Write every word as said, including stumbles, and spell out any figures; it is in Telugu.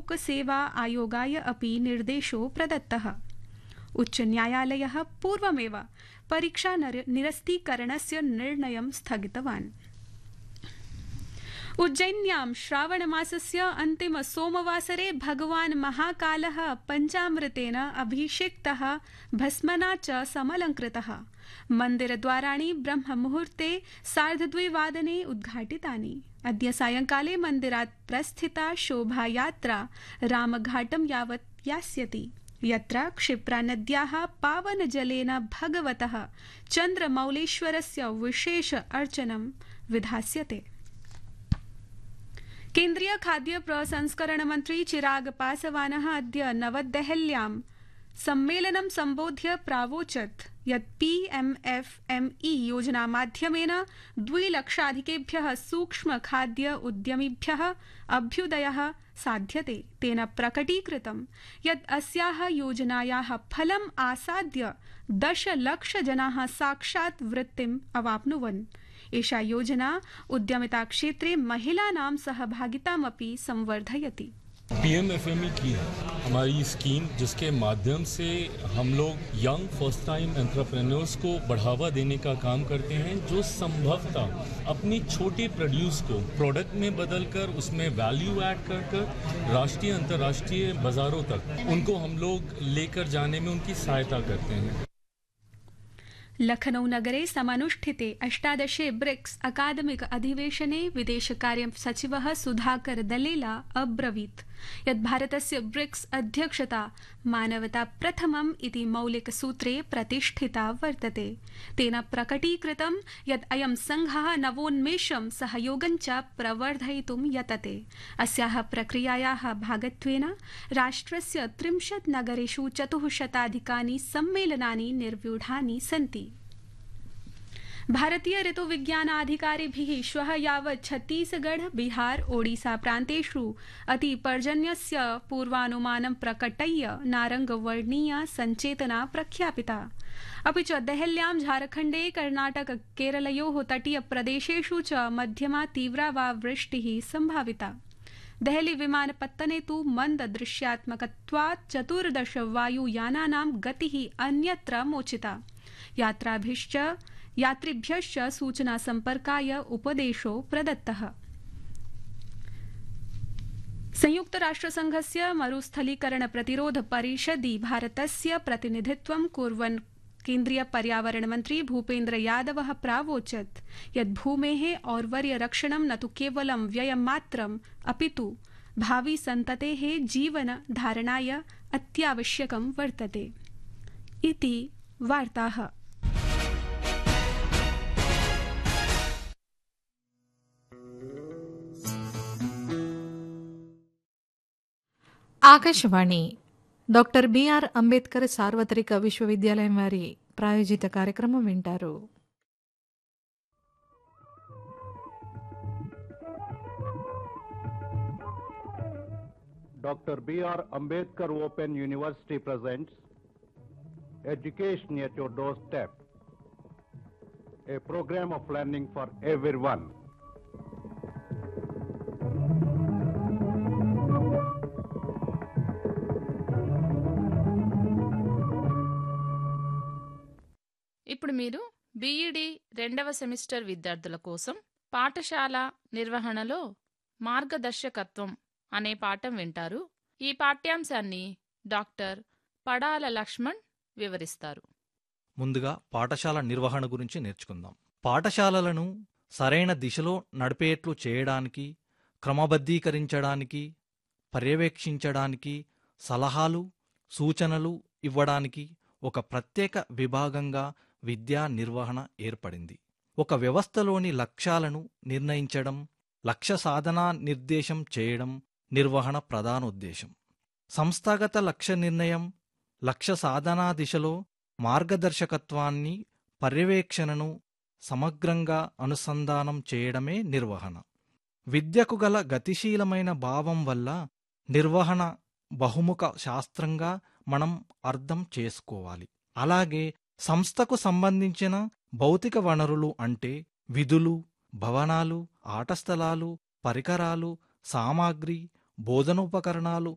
लोकसेवा आयोगाय अपि निर्देशो प्रदत्तः। उच्चन्यायालयः पूर्वमेव परीक्षा निरस्तीकरणस्य निर्णयं स्थगितवान्। उज्जैन्यां श्रावणमासस्य अन्तिम सोमवासरे भगवान् महाकालः पञ्चामृतेन अभिषिक्तः, भस्मना च समलङ्कृतः। मन्दिरद्वाराणि ब्रह्ममुहूर्ते सार्धद्विवादने उद्घाटितानि। अद्य सायंकाले मन्दिरात् प्रस्थिता शोभायात्रा रामघाटं यावत् यास्यति, यत्र क्षिप्रानद्याः पावनजलेन भगवतः चन्द्रमौलेश्वरस्य विशेष अर्चनं विधास्यते। केन्द्रीय खाद्य प्रसंस्करण मंत्री चिराग पासवानः अद्य नवदेहल्यां सम्मेलनं सम्बोध्य प्रावोचत् यत् पीएमएफएमई योजनामाध्यमेन द्विलक्षाधिकेभ्यः सूक्ष्म खाद्य उद्यमिभ्यः अभ्युदयः साध्यते। तेन प्रकटीकृतं यत् अस्याः योजनायाः फलम् आसाद्य दशलक्षजनाः साक्षात् वृत्तिम् अवाप्नुवन्। एषा योजना उद्यमिता क्षेत्रे महिलानां सहभागितामपि संवर्धयति। पीएमएफएमई की हमारी स्कीम, जिसके माध्यम से हम लोग यंग फर्स्ट टाइम एंटरप्रेन्योर्स को बढ़ावा देने का काम करते हैं, जो संभवतः अपनी छोटे प्रोड्यूस को प्रोडक्ट में बदलकर उसमें वैल्यू ऐड कर कर राष्ट्रीय अंतर्राष्ट्रीय बाजारों तक उनको हम लोग लेकर जाने में उनकी सहायता करते हैं। लखनऊ नगरे समानुष्ठिते अष्टादशे ब्रिक्स अकादमिक अधिवेशने विदेशकार्य सचिवः सुधाकर दलेला अब्रवीत् यत् भारतस्य ब्रिक्स अध्यक्षता मानवता प्रथमम् इति मौलिकसूत्रे प्रतिष्ठिता वर्तते। तेन प्रकटीकृतं यत् अयं संघः नवोन्मेषं सहयोगं च प्रवर्धयितुं यतते। अस्याः प्रक्रियायाः भागत्वेन राष्ट्रस्य त्रिंशत् नगरेषु चतुःशताधिकानि सम्मेलनानि निर्व्यूढानि सन्ति। भारतीय ऋतुविज्ञानाधिकारिभिः श्वः यावत् छत्तीसगढ़, बिहार, ओडिसा प्रान्तेषु अतिपर्जन्यस्य पूर्वानुमानं प्रकटय्य नारंगवर्णीया सञ्चेतना प्रख्यापिता। अपि च देहल्यां झारखण्डे, कर्णाटक, केरलयोः तटीयप्रदेशेषु च मध्यमा तीव्रा वा वृष्टिः सम्भाविता। देहली विमानपत्तने तु मन्ददृश्यात्मकत्वात् चतुर्दश वायुयानानां गतिः अन्यत्र मोचिता। यात्राभिश्च यात्रिभ्यश्च सूचना संपर्काय उपदेशो प्रदत्तः। संयुक्त राष्ट्रसंघस्य मरुस्थलीकरण प्रतिरोध परिषदि भारतस्य प्रतिनिधित्वं कुर्वन् केन्द्रीय पर्यावरण मंत्री भूपेन्द्र यादवः प्रावोचत् यत् भूमेः और्वर्यरक्षणं न तु केवलं व्ययमात्रम् अपितु भावी सन्ततेः जीवन धारणाय अत्यावश्यकं वर्तते। इति वार्ताः। ఆకాశవాణి డాక్టర్ బిఆర్ అంబేద్కర్ సార్వత్రిక విశ్వవిద్యాలయం వారి ప్రాయోజిత కార్యక్రమం వింటారు. Doctor B R Ambedkar Open University presents Education at Your Doorstep, a program of learning for everyone. ఇప్పుడు మీరు బీఈడీ రెండవ సెమిస్టర్ విద్యార్థుల కోసం పాఠశాల నిర్వహణలో మార్గదర్శకత్వం అనే పాఠం వింటారు. ఈ పాఠ్యాంశాన్ని డాక్టర్ పడాల లక్ష్మణ్ వివరిస్తారు. ముందుగా పాఠశాల నిర్వహణ గురించి నేర్చుకుందాం. పాఠశాలలను సరైన దిశలో నడిపేట్లు చేయడానికి, క్రమబద్ధీకరించడానికి, పర్యవేక్షించడానికి, సలహాలు సూచనలు ఇవ్వడానికి ఒక ప్రత్యేక విభాగంగా విద్యా నిర్వహణ ఏర్పడింది. ఒక వ్యవస్థలోని లక్ష్యాలను నిర్ణయించడం, లక్ష్య సాధనా నిర్దేశం చేయడం నిర్వహణ ప్రధానోద్దేశం. సంస్థాగత లక్ష్య నిర్ణయం, లక్ష్య సాధనా దిశలో మార్గదర్శకత్వాన్ని, పర్యవేక్షణను సమగ్రంగా అనుసంధానం చేయడమే నిర్వహణ. విద్యకు గల గతిశీలమైన భావం వల్ల నిర్వహణ బహుముఖ శాస్త్రంగా మనం అర్థం చేసుకోవాలి. అలాగే సంస్థకు సంబంధించిన భౌతిక వనరులు అంటే విధులు, భవనాలు, ఆట స్థలాలు, పరికరాలు, సామాగ్రి, బోధనోపకరణాలు